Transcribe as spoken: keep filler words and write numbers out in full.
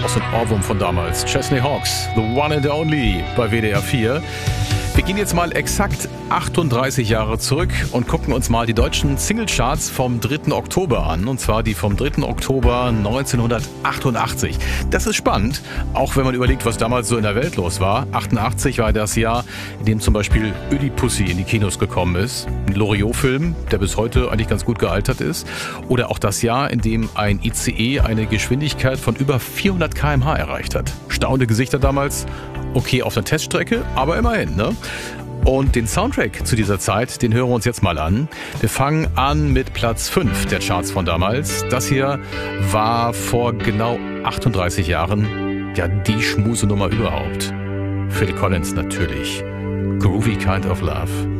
auch so ein Ohrwurm von damals. Chesney Hawkes, The One and Only bei W D R vier. Wir gehen jetzt mal exakt achtunddreißig Jahre zurück und gucken uns mal die deutschen Singlecharts vom dritten Oktober an. Und zwar die vom dritten Oktober neunzehnhundertachtundachtzig. Das ist spannend, auch wenn man überlegt, was damals so in der Welt los war. achtundachtzig war das Jahr, in dem zum Beispiel Ödipussy in die Kinos gekommen ist. Ein Loriot-Film, der bis heute eigentlich ganz gut gealtert ist. Oder auch das Jahr, in dem ein I C E eine Geschwindigkeit von über vierhundert Kilometer pro Stunde erreicht hat. Staunende Gesichter damals. Okay, auf einer Teststrecke, aber immerhin, ne? Und den Soundtrack zu dieser Zeit, den hören wir uns jetzt mal an. Wir fangen an mit Platz fünf der Charts von damals. Das hier war vor genau achtunddreißig Jahren ja die Schmusenummer überhaupt. Phil Collins natürlich. Groovy Kind of Love.